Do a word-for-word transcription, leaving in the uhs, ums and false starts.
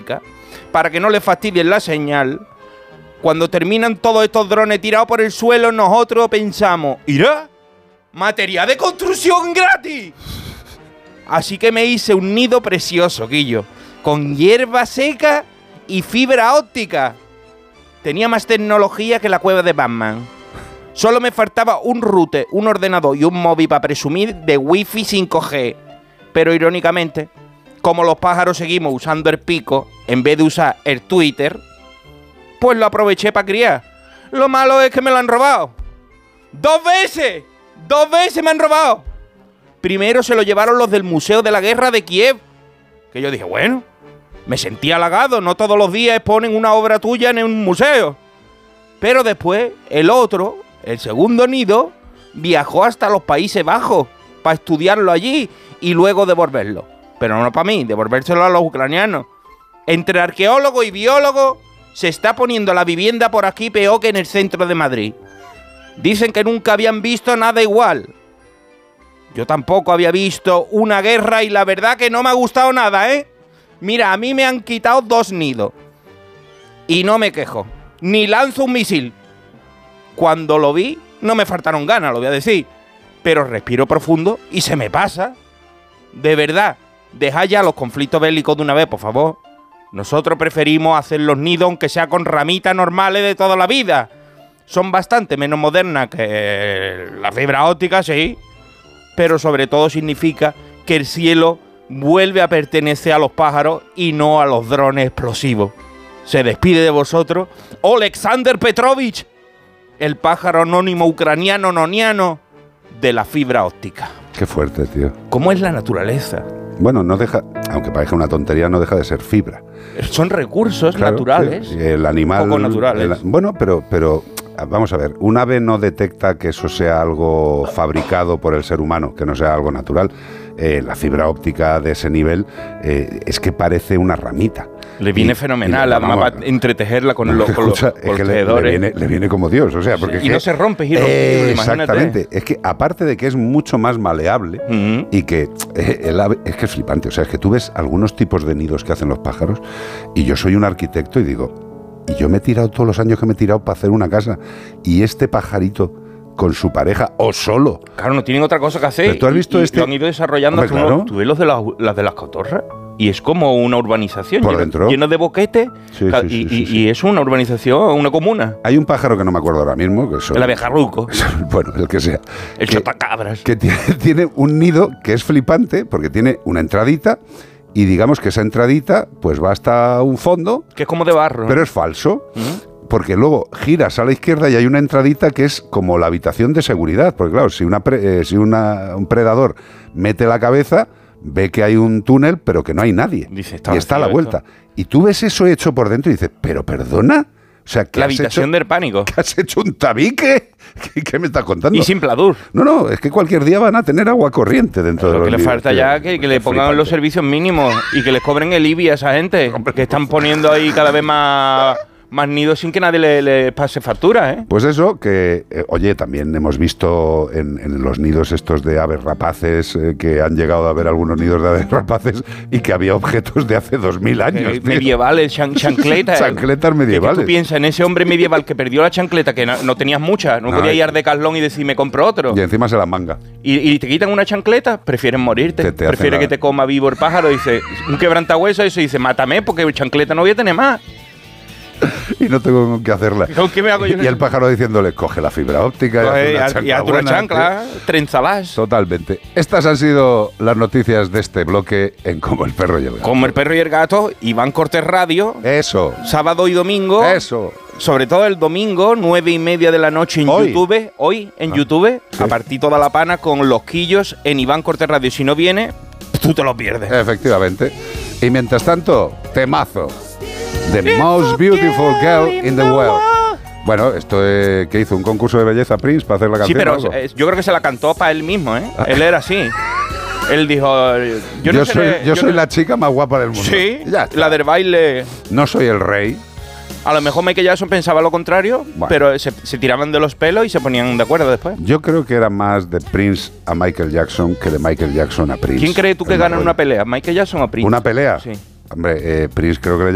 óptica, para que no le fastidien la señal, cuando terminan todos estos drones tirados por el suelo, nosotros pensamos, ¿irá? ¡Material de construcción gratis! Así que me hice un nido precioso, Guillo, con hierba seca y fibra óptica. Tenía más tecnología que la cueva de Batman. Solo me faltaba un router, un ordenador y un móvil para presumir de wifi cinco G. Pero irónicamente, como los pájaros seguimos usando el pico en vez de usar el Twitter, pues lo aproveché para criar. Lo malo es que me lo han robado. ¡Dos veces! ¡Dos veces me han robado! Primero se lo llevaron los del Museo de la Guerra de Kiev. Que yo dije, bueno, me sentí halagado. No todos los días exponen una obra tuya en un museo. Pero después, el otro, el segundo nido, viajó hasta los Países Bajos para estudiarlo allí y luego devolverlo. Pero no para mí, devolvérselo a los ucranianos. Entre arqueólogos y biólogos se está poniendo la vivienda por aquí peor que en el centro de Madrid. Dicen que nunca habían visto nada igual. Yo tampoco había visto una guerra y la verdad que no me ha gustado nada, ¿eh? Mira, a mí me han quitado dos nidos. Y no me quejo. Ni lanzo un misil. Cuando lo vi, no me faltaron ganas, lo voy a decir. Pero respiro profundo y se me pasa. De verdad, dejad ya los conflictos bélicos de una vez, por favor. Nosotros preferimos hacer los nidos aunque sea con ramitas normales de toda la vida. Son bastante menos modernas que la fibra óptica, sí. Pero sobre todo significa que el cielo vuelve a pertenecer a los pájaros y no a los drones explosivos. Se despide de vosotros Oleksandr Petrovich, el pájaro anónimo ucraniano noniano de la fibra óptica. Qué fuerte, tío. ¿Cómo es la naturaleza? Bueno, no deja, aunque parezca una tontería, no deja de ser fibra. Son recursos claro, naturales. Sí, el animal. Poco naturales. El, bueno, pero, pero vamos a ver, un ave no detecta que eso sea algo fabricado por el ser humano, que no sea algo natural. Eh, la fibra óptica de ese nivel eh, es que parece una ramita. Le viene y, fenomenal, y además va a entretejerla con, lo, con escucha, los, con es que los le, tejedores. Le viene, le viene como Dios, o sea, porque sí, es y que, no se rompe, giro, eh, giro, exactamente, es que aparte de que es mucho más maleable uh-huh. y que eh, el ave, es que es flipante, o sea, es que tú ves algunos tipos de nidos que hacen los pájaros y yo soy un arquitecto y digo, y yo me he tirado todos los años que me he tirado para hacer una casa y este pajarito con su pareja o solo. Claro, no tienen otra cosa que hacer. Pero tú has visto y, este. Lo han ido desarrollando. Hombre, claro. Tú ves los de las, las de las cotorras y es como una urbanización. Por lleno, dentro. Lleno de boquetes. Sí, y, sí, sí, y, sí, sí. y es una urbanización, una comuna. Hay un pájaro que no me acuerdo ahora mismo. Que son, el abejarruco. Bueno, el que sea. El que, chotacabras. Que tiene, tiene un nido que es flipante porque tiene una entradita. Y digamos que esa entradita pues va hasta un fondo. Que es como de barro. Pero es falso. ¿Mm? Porque luego giras a la izquierda y hay una entradita que es como la habitación de seguridad. Porque claro, si, una pre, eh, si una, un predador mete la cabeza, ve que hay un túnel, pero que no hay nadie. Dice, está y está a la vuelta. Esto. Y tú ves eso hecho por dentro y dices, ¿pero perdona? O sea, ¿qué la has habitación hecho? del pánico. ¿Que has hecho un tabique? ¿Qué, qué me estás contando? Y sin pladur. No, no, es que cualquier día van a tener agua corriente dentro pero de los que le falta libros, ya que, que le pongan flipante. Los servicios mínimos y que les cobren el I B I a esa gente. Hombre, que están poniendo ahí cada vez más... más nidos sin que nadie le, le pase factura, ¿eh? Pues eso, que, eh, oye, también hemos visto en, en los nidos estos de aves rapaces, eh, que han llegado a ver algunos nidos de aves rapaces y que había objetos de hace dos mil años. Eh, medievales, chan, chancletas. Chancletas medievales. Es que tú piensas en ese hombre medieval que perdió la chancleta, que no, no tenías muchas, no, no podía ir al Decathlon y decir, me compro otro. Y encima se la manga. Y, y te quitan una chancleta, prefieren morirte. Que te Prefiere la... que te coma vivo el pájaro. Dice, un quebrantahueso, eso dice, mátame porque chancleta no voy a tener más. Y no tengo con qué hacerla. ¿Con qué me hago yo? Y el pájaro diciéndole, coge la fibra óptica coge, y haz una y haz una chancla, ¿eh? Trenzalás. Totalmente. Estas han sido las noticias de este bloque en Como el perro y el gato. Como el perro y el gato, Iván Cortés Radio. Eso. Sábado y domingo. Eso. Sobre todo el domingo, nueve y media de la noche en hoy. YouTube. Hoy en ah, YouTube, sí. a partir toda la pana con los quillos en Iván Cortés Radio. Si no viene, tú te lo pierdes. Efectivamente. Y mientras tanto, temazo. The most beautiful girl in the world. Bueno, esto es que hizo un concurso de belleza Prince para hacer la canción. Sí, pero eh, yo creo que se la cantó para él mismo, ¿eh? Él era así. Él dijo, yo, yo no soy, seré, yo yo soy no, la chica más guapa del mundo. Sí, la del baile. No soy el rey. A lo mejor Michael Jackson pensaba lo contrario, bueno. pero se, se tiraban de los pelos y se ponían de acuerdo después. Yo creo que era más de Prince a Michael Jackson que de Michael Jackson a Prince. ¿Quién cree tú que gana en una pelea? ¿Michael Jackson o Prince? ¿Una pelea? Sí. Hombre, eh, Prince creo que le